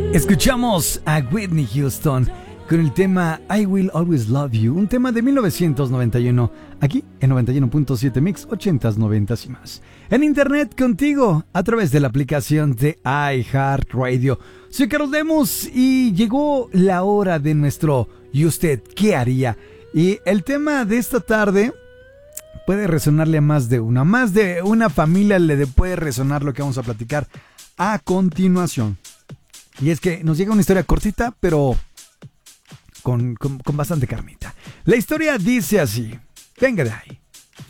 Escuchamos a Whitney Houston con el tema I Will Always Love You, un tema de 1991, aquí en 91.7 Mix, 80s, 90s y más. En internet contigo, a través de la aplicación de iHeartRadio. Soy Carlos Lemus y llegó la hora de nuestro ¿Y usted qué haría? Y el tema de esta tarde puede resonarle a más de una familia le puede resonar lo que vamos a platicar a continuación. Y es que nos llega una historia cortita, pero con bastante carnita. La historia dice así. Venga de ahí.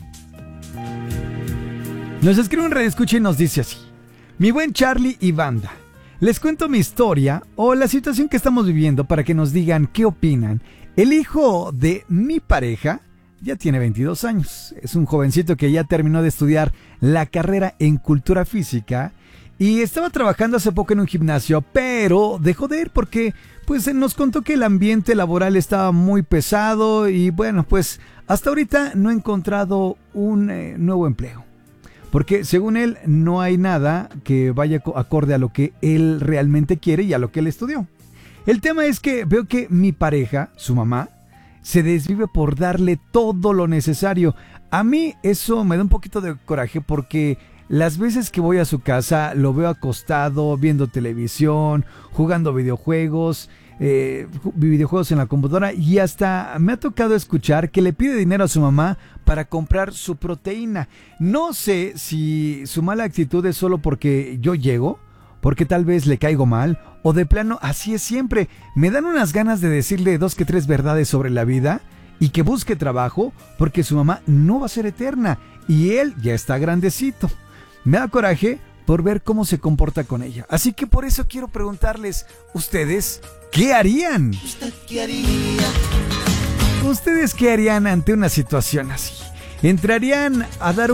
Nos escribe un radioescucha y nos dice así. Mi buen Charlie y banda, les cuento mi historia o la situación que estamos viviendo para que nos digan qué opinan. El hijo de mi pareja ya tiene 22 años. Es un jovencito que ya terminó de estudiar la carrera en cultura física y estaba trabajando hace poco en un gimnasio, pero dejó de ir porque pues nos contó que el ambiente laboral estaba muy pesado y bueno, pues hasta ahorita no ha encontrado un nuevo empleo. Porque según él no hay nada que vaya acorde a lo que él realmente quiere y a lo que él estudió. El tema es que veo que mi pareja, su mamá, se desvive por darle todo lo necesario. A mí eso me da un poquito de coraje porque las veces que voy a su casa lo veo acostado, viendo televisión, jugando videojuegos en la computadora y hasta me ha tocado escuchar que le pide dinero a su mamá para comprar su proteína. No sé si su mala actitud es solo porque yo llego, porque tal vez le caigo mal o de plano así es siempre. Me dan unas ganas de decirle 2 que 3 verdades sobre la vida y que busque trabajo porque su mamá no va a ser eterna y él ya está grandecito. Me da coraje por ver cómo se comporta con ella. Así que por eso quiero preguntarles, ¿ustedes qué harían? ¿Usted qué haría? ¿Ustedes qué harían ante una situación así? ¿Entrarían a dar